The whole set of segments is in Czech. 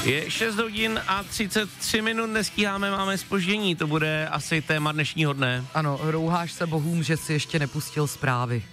Je 6 hodin a 33 minut, nestíháme, máme zpoždění, to bude asi téma dnešního dne. Ano, rouháš se bohům, že si ještě nepustil zprávy.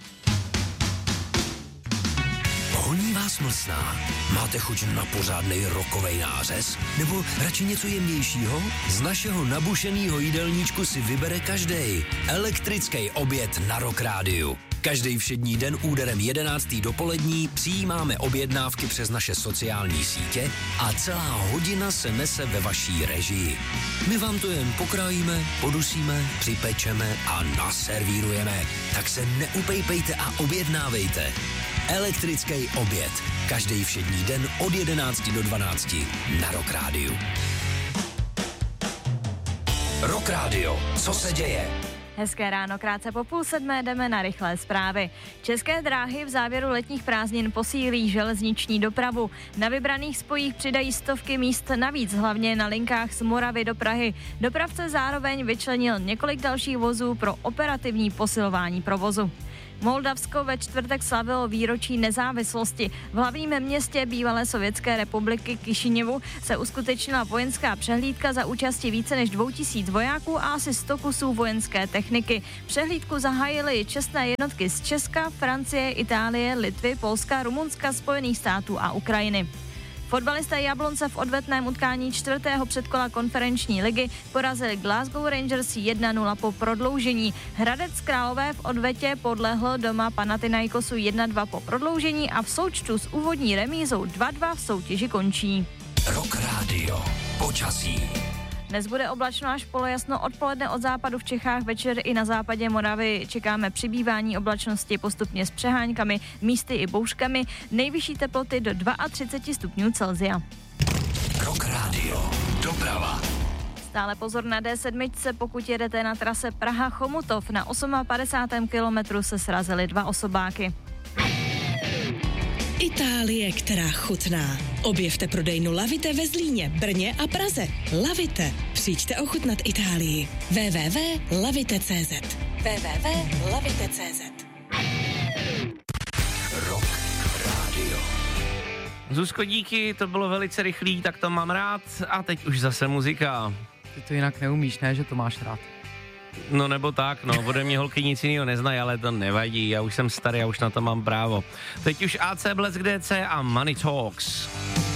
Honí vás mlsná? Máte chuť na pořádnej rokovej nářez? Nebo radši něco jemnějšího? Z našeho nabušenýho jídelníčku si vybere každej. Elektrický oběd na Rock Rádiu. Každý všední den úderem 11. dopolední přijímáme objednávky přes naše sociální sítě a celá hodina se nese ve vaší režii. My vám to jen pokrájíme, podusíme, připečeme a naservírujeme. Tak se neupejpejte a objednávejte. Elektrický oběd. Každý všední den od 11 do 12 na Rock Rádiu. Rock Radio. Co se děje? Hezké ráno, krátce po 6:30 jdeme na rychlé zprávy. České dráhy v závěru letních prázdnin posílí železniční dopravu. Na vybraných spojích přidají stovky míst navíc, hlavně na linkách z Moravy do Prahy. Dopravce zároveň vyčlenil několik dalších vozů pro operativní posilování provozu. Moldavsko ve čtvrtek slavilo výročí nezávislosti. V hlavním městě bývalé Sovětské republiky Kišiněvu se uskutečnila vojenská přehlídka za účasti více než 2000 vojáků a asi 100 kusů vojenské techniky. Přehlídku zahájily čestné jednotky z Česka, Francie, Itálie, Litvy, Polska, Rumunska, Spojených států a Ukrajiny. Fotbalisté Jablonce v odvetném utkání 4. předkola konferenční ligy porazili Glasgow Rangers 1-0 po prodloužení. Hradec Králové v odvetě podlehl doma Panathinaikosu 1-2 po prodloužení a v součtu s úvodní remízou 2-2 v soutěži končí. Rock Radio. Počasí. Dnes bude oblačno až polojasno, odpoledne od západu v Čechách, večer i na západě Moravy čekáme přibývání oblačnosti postupně s přeháňkami, místy i bouřkami, nejvyšší teploty do 32 stupňů Celsia. Rock Radio. Doprava. Stále pozor na D7, pokud jedete na trase Praha-Chomutov, na 58. kilometru se srazily 2 osobáky. Itálie, která chutná. Objevte prodejnu Lavite ve Zlíně, Brně a Praze. Lavite. Přijďte ochutnat Itálii. www.lavite.cz www.lavite.cz Rock Radio. Zuzko, díky, to bylo velice rychlý, tak to mám rád. A teď už zase muzika. Ty to jinak neumíš, ne, že to máš rád. No nebo tak, no, ode mě holky nic jiného neznají, ale to nevadí, já už jsem starý, já už na to mám právo. Teď už AC Blesk DC a Money Talks.